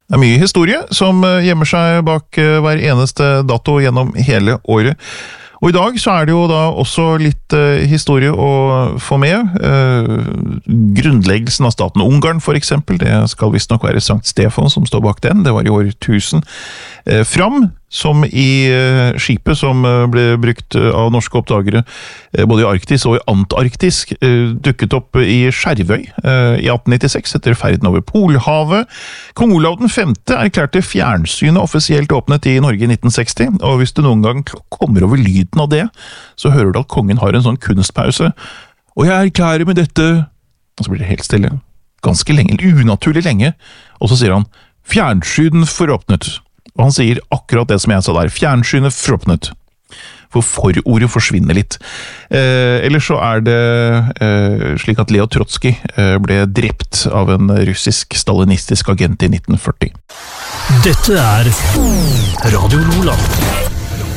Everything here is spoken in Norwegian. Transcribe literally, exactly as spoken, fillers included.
Det er mye historie som gjemmer seg bak hver eneste dato gjennom hele året. Og i dag så er det jo da også litt uh, historie å få med. Uh, grunnleggelsen av staten Ungarn for eksempel, det skal visst nok være Sankt Stefan som står bak den. Det var i år tusen. Uh, fram som i uh, skipet som uh, ble brukt uh, av norske oppdagere uh, både i Arktis og i Antarktis, uh, dukket opp i Skjervøy uh, i atten nittiseks etter ferden over Polhavet. Kong Olav den femte erklærte fjernsynet offisielt åpnet i Norge i nitten seksti, og hvis du noen gang kommer over lyden av det, så hører du at kongen har en sånn kunstpause. Og jeg erklærer med dette, og så blir det helt stille, ganske lenge, unaturlig lenge, og så sier han, fjernsynet foråpnet. Og han sier akkurat det som jeg sa der, fjernsynet foråpnet. For forordet forsvinner litt. Eh, ellers så er det eh, slik at Leo Trotsky eh, ble drept av en russisk stalinistisk agent i nitten førti. Dette er Radio Nordland.